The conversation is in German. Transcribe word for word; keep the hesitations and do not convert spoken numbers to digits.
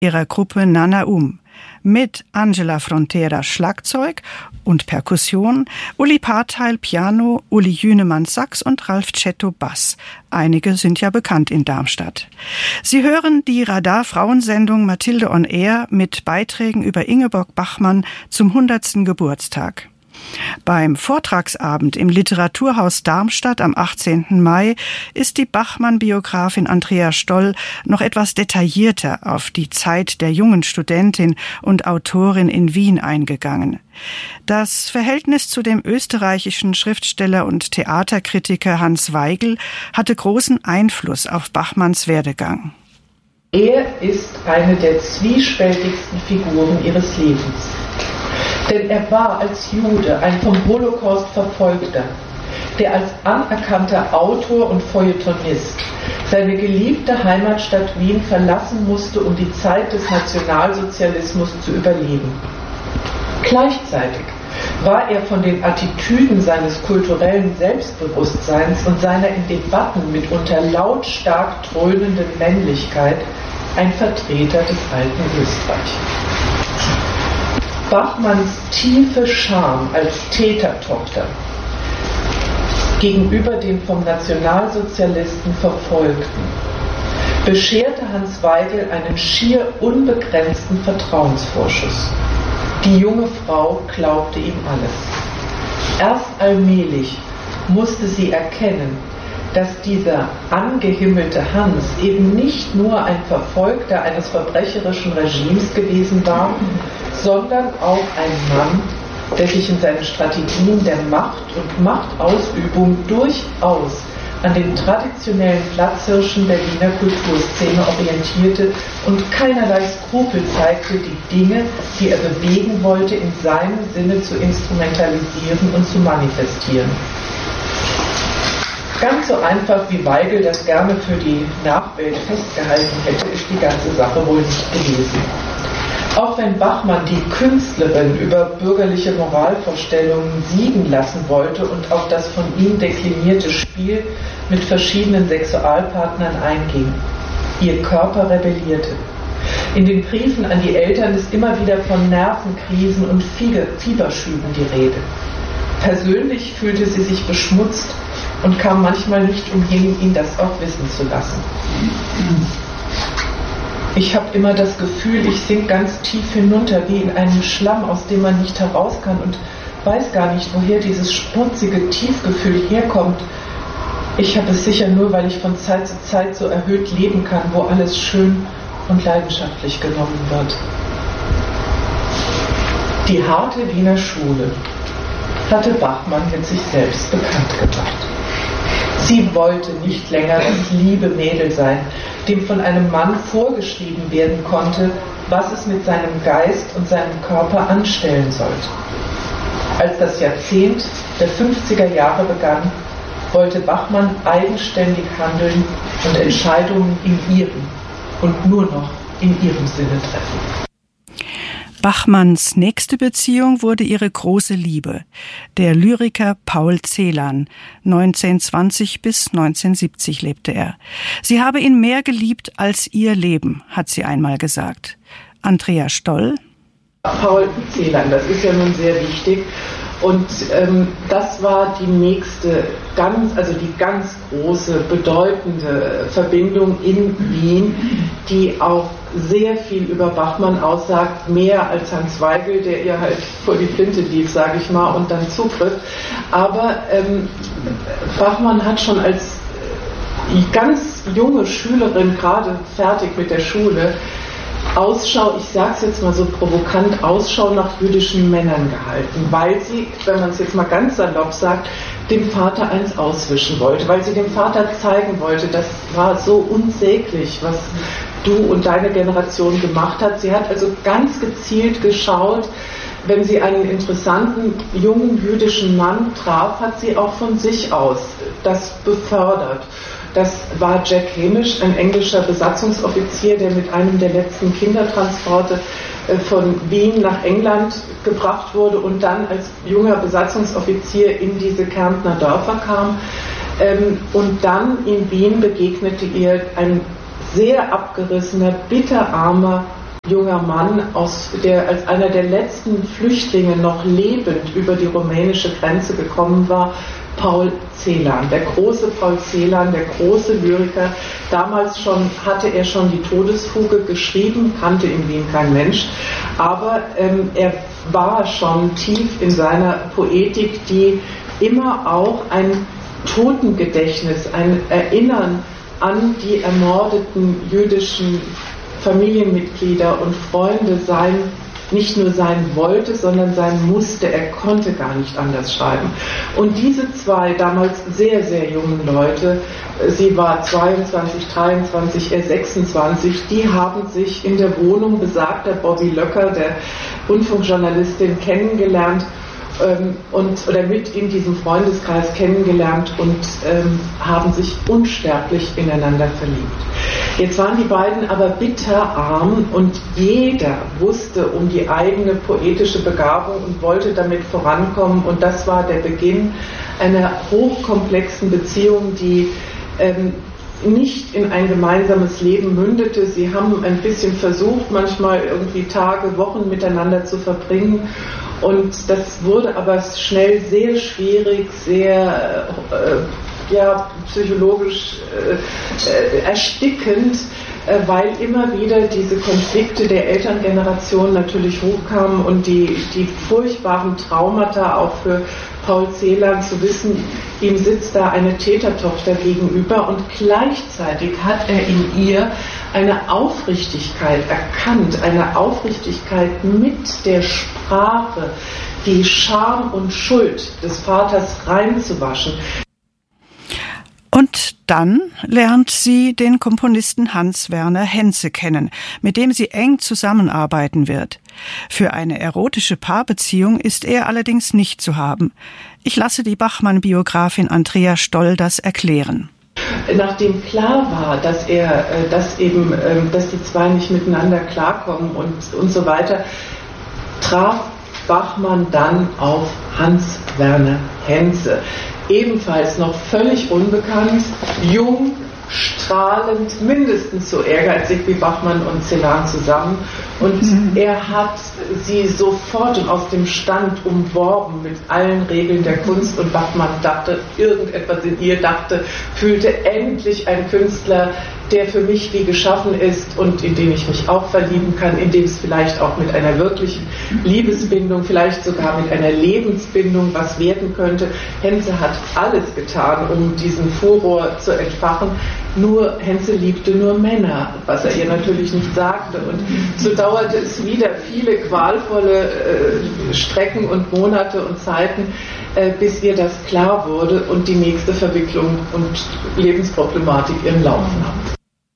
ihrer Gruppe Nanaum mit Angela Frontera Schlagzeug und Perkussion, Uli Parteil Piano, Uli Jünemann Sax und Ralf Cetto Bass. Einige sind ja bekannt in Darmstadt. Sie hören die Radar-Frauensendung Mathilde on Air mit Beiträgen über Ingeborg Bachmann zum hundertsten Geburtstag. Beim Vortragsabend im Literaturhaus Darmstadt am achtzehnten Mai ist die Bachmann-Biografin Andrea Stoll noch etwas detaillierter auf die Zeit der jungen Studentin und Autorin in Wien eingegangen. Das Verhältnis zu dem österreichischen Schriftsteller und Theaterkritiker Hans Weigel hatte großen Einfluss auf Bachmanns Werdegang. Er ist eine der zwiespältigsten Figuren ihres Lebens. Denn er war als Jude ein vom Holocaust Verfolgter, der als anerkannter Autor und Feuilletonist seine geliebte Heimatstadt Wien verlassen musste, um die Zeit des Nationalsozialismus zu überleben. Gleichzeitig war er von den Attitüden seines kulturellen Selbstbewusstseins und seiner in Debatten mitunter lautstark dröhnenden Männlichkeit ein Vertreter des alten Österreich. Bachmanns tiefe Scham als Tätertochter gegenüber den vom Nationalsozialisten Verfolgten bescherte Hans Weigel einen schier unbegrenzten Vertrauensvorschuss. Die junge Frau glaubte ihm alles. Erst allmählich musste sie erkennen, dass dieser angehimmelte Hans eben nicht nur ein Verfolgter eines verbrecherischen Regimes gewesen war, sondern auch ein Mann, der sich in seinen Strategien der Macht und Machtausübung durchaus an den traditionellen Platzhirschen der Wiener Kulturszene orientierte und keinerlei Skrupel zeigte, die Dinge, die er bewegen wollte, in seinem Sinne zu instrumentalisieren und zu manifestieren. Ganz so einfach, wie Weigel das gerne für die Nachwelt festgehalten hätte, ist die ganze Sache wohl nicht gewesen. Auch wenn Bachmann die Künstlerin über bürgerliche Moralvorstellungen siegen lassen wollte und auf das von ihm deklinierte Spiel mit verschiedenen Sexualpartnern einging, ihr Körper rebellierte. In den Briefen an die Eltern ist immer wieder von Nervenkrisen und Fieberschüben die Rede. Persönlich fühlte sie sich beschmutzt und kam manchmal nicht umhin, ihn das auch wissen zu lassen. Ich habe immer das Gefühl, ich sink ganz tief hinunter, wie in einem Schlamm, aus dem man nicht heraus kann und weiß gar nicht, woher dieses schmutzige Tiefgefühl herkommt. Ich habe es sicher nur, weil ich von Zeit zu Zeit so erhöht leben kann, wo alles schön und leidenschaftlich genommen wird. Die harte Wiener Schule hatte Bachmann mit sich selbst bekannt gemacht. Sie wollte nicht länger das liebe Mädel sein, dem von einem Mann vorgeschrieben werden konnte, was es mit seinem Geist und seinem Körper anstellen sollte. Als das Jahrzehnt der fünfziger Jahre begann, wollte Bachmann eigenständig handeln und Entscheidungen in ihrem und nur noch in ihrem Sinne treffen. Bachmanns nächste Beziehung wurde ihre große Liebe, der Lyriker Paul Celan. neunzehnhundertzwanzig bis neunzehnhundertsiebzig lebte er. Sie habe ihn mehr geliebt als ihr Leben, hat sie einmal gesagt. Andrea Stoll. Paul Celan, das ist ja nun sehr wichtig. Und ähm, das war die nächste, ganz, also die ganz große, bedeutende Verbindung in Wien, die auch sehr viel über Bachmann aussagt, mehr als Hans Weigel, der ihr halt vor die Flinte lief, sage ich mal, und dann zugriff. Aber ähm, Bachmann hat schon als ganz junge Schülerin, gerade fertig mit der Schule, Ausschau, ich sage es jetzt mal so provokant, Ausschau nach jüdischen Männern gehalten, weil sie, wenn man es jetzt mal ganz salopp sagt, dem Vater eins auswischen wollte, weil sie dem Vater zeigen wollte, das war so unsäglich, was du und deine Generation gemacht hat. Sie hat also ganz gezielt geschaut, wenn sie einen interessanten jungen jüdischen Mann traf, hat sie auch von sich aus das befördert. Das war Jack Hamish, ein englischer Besatzungsoffizier, der mit einem der letzten Kindertransporte von Wien nach England gebracht wurde und dann als junger Besatzungsoffizier in diese Kärntner Dörfer kam. Und dann in Wien begegnete ihr ein sehr abgerissener, bitterarmer junger Mann, aus der als einer der letzten Flüchtlinge noch lebend über die rumänische Grenze gekommen war, Paul Celan, der große Paul Celan, der große Lyriker. Damals schon hatte er schon die Todesfuge geschrieben, kannte in Wien kein Mensch, aber ähm, er war schon tief in seiner Poetik, die immer auch ein Totengedächtnis, ein Erinnern an die ermordeten jüdischen Familienmitglieder und Freunde sein, nicht nur sein wollte, sondern sein musste. Er konnte gar nicht anders schreiben. Und diese zwei damals sehr, sehr jungen Leute, sie war zweiundzwanzig, dreiundzwanzig, er sechsundzwanzig, die haben sich in der Wohnung besagter Bobby Löcker, der Rundfunkjournalistin, kennengelernt ähm, und, oder mit in diesem Freundeskreis kennengelernt und ähm, haben sich unsterblich ineinander verliebt. Jetzt waren die beiden aber bitterarm und jeder wusste um die eigene poetische Begabung und wollte damit vorankommen, und das war der Beginn einer hochkomplexen Beziehung, die ähm, nicht in ein gemeinsames Leben mündete. Sie haben ein bisschen versucht, manchmal irgendwie Tage, Wochen miteinander zu verbringen, und das wurde aber schnell sehr schwierig, sehr äh, ja, psychologisch äh, äh, erstickend, äh, weil immer wieder diese Konflikte der Elterngeneration natürlich hochkamen und die, die furchtbaren Traumata auch für Paul Celan, zu wissen, ihm sitzt da eine Tätertochter gegenüber, und gleichzeitig hat er in ihr eine Aufrichtigkeit erkannt, eine Aufrichtigkeit mit der Sprache, die Scham und Schuld des Vaters reinzuwaschen. Und dann lernt sie den Komponisten Hans-Werner Henze kennen, mit dem sie eng zusammenarbeiten wird. Für eine erotische Paarbeziehung ist er allerdings nicht zu haben. Ich lasse die Bachmann-Biografin Andrea Stoll das erklären. Nachdem klar war, dass er, dass eben, dass die zwei nicht miteinander klarkommen und, und so weiter, traf Bachmann dann auf Hans-Werner Henze. Ebenfalls noch völlig unbekannt, jung, strahlend, mindestens so ehrgeizig wie Bachmann und Celan zusammen. Und mhm. er hat sie sofort und aus dem Stand umworben mit allen Regeln der Kunst. Und Bachmann dachte, irgendetwas in ihr dachte, fühlte endlich ein Künstler, der für mich wie geschaffen ist und in den ich mich auch verlieben kann, in dem es vielleicht auch mit einer wirklichen Liebesbindung, vielleicht sogar mit einer Lebensbindung was werden könnte. Henze hat alles getan, um diesen Furor zu entfachen. Nur Henze liebte nur Männer, was er ihr natürlich nicht sagte. Und so dauerte es wieder viele qualvolle äh, Strecken und Monate und Zeiten, äh, bis ihr das klar wurde und die nächste Verwicklung und Lebensproblematik ihren Lauf nahm.